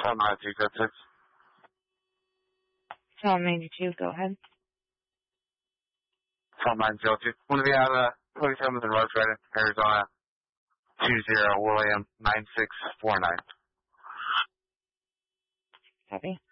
Tom 92, Tom 92, go ahead. Tom 902. Want to be out of 47th and Road, Arizona, 20 William 9649. Copy.